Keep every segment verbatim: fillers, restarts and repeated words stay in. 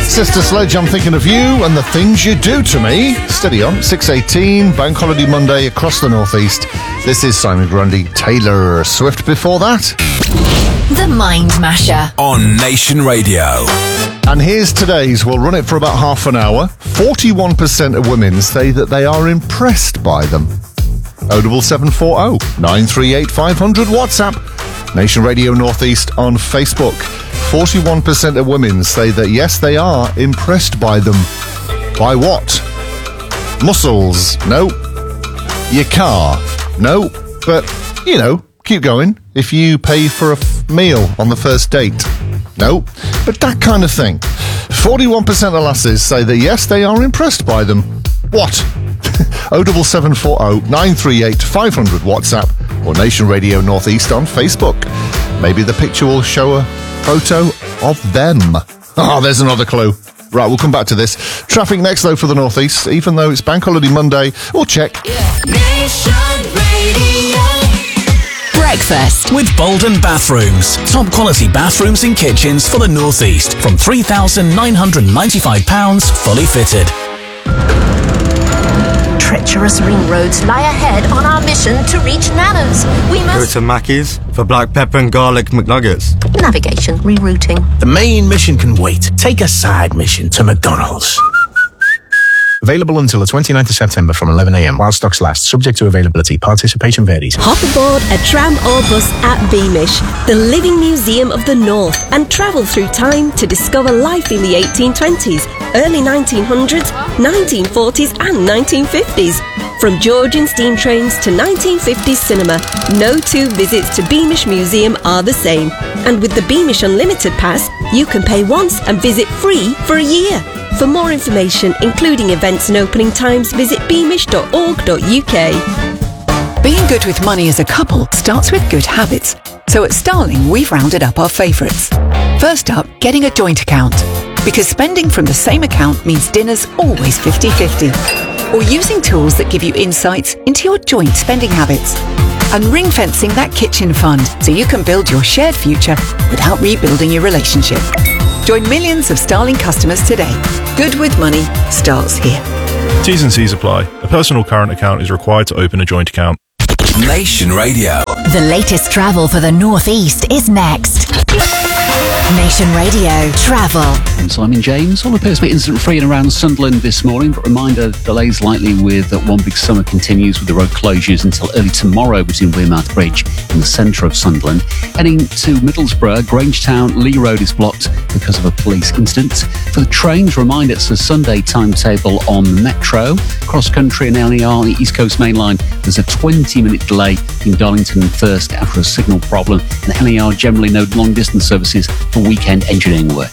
Sister Sledge, I'm thinking of you and the things you do to me. Steady on, six eighteen, Bank Holiday Monday across the northeast. This is Simon Grundy, Taylor Swift before that. The Mind Masher on Nation Radio. And here's today's. We'll run it for about half an hour. forty-one percent of women say that they are impressed by them. oh double seven four oh, nine three eight, five hundred WhatsApp. Nation Radio Northeast on Facebook. forty-one percent of women say that yes, they are impressed by them. By what? Muscles? No. Your car? No. But, you know, keep going. If you pay for a f- meal on the first date? No. But that kind of thing. forty-one percent of lasses say that yes, they are impressed by them. What? oh double seven four oh, nine three eight, five hundred WhatsApp or Nation Radio Northeast on Facebook. Maybe the picture will show a photo of them. Oh, there's another clue. Right, we'll come back to this. Traffic next, though, for the Northeast. Even though it's Bank Holiday Monday, we'll check. Nation Radio. Breakfast with Bolden Bathrooms. Top quality bathrooms and kitchens for the Northeast from three thousand nine hundred ninety-five pounds fully fitted. Treacherous ring roads lie ahead on our mission to reach Nanno's. We Go must... to Mackey's for black pepper and garlic McNuggets. Navigation, rerouting. The main mission can wait. Take a side mission to McDonald's. Available until the twenty-ninth of September from eleven a m while stocks last, subject to availability. Participation varies. Hop aboard a tram or bus at Beamish, the living museum of the North, and travel through time to discover life in the eighteen twenties, early nineteen hundreds, nineteen forties and nineteen fifties. From Georgian steam trains to nineteen fifties cinema, no two visits to Beamish Museum are the same. And with the Beamish Unlimited Pass, you can pay once and visit free for a year. For more information, including events and opening times, visit beamish dot org dot u k. Being good with money as a couple starts with good habits. So at Starling, we've rounded up our favourites. First up, getting a joint account. Because spending from the same account means dinner's always fifty-fifty. Or using tools that give you insights into your joint spending habits. And ring-fencing that kitchen fund so you can build your shared future without rebuilding your relationship. Join millions of Starling customers today. Good with money starts here. T's and C's apply. A personal current account is required to open a joint account. Nation Radio. The latest travel for the Northeast is next. Nation Radio Travel. And Simon James. All appears to be incident-free and around Sunderland this morning, but reminder, delays likely with uh, One Big Summer continues with the road closures until early tomorrow between Wearmouth Bridge and the centre of Sunderland. Heading to Middlesbrough, Grangetown, Lee Road is blocked because of a police incident. For the trains, reminder, it's a Sunday timetable on the Metro. Cross-country and L E R on the East Coast Main Line, there's a twenty-minute delay in Darlington and Thirsk after a signal problem, and L E R generally no long-distance services for weekend engineering work.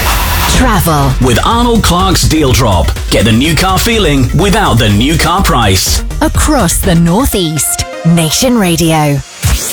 Travel with Arnold Clark's Deal Drop. Get the new car feeling without the new car price. across the Northeast. Nation Radio.